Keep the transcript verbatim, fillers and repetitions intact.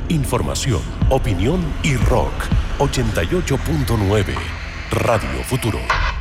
Información, opinión y rock. ochenta y ocho punto nueve Radio Futuro.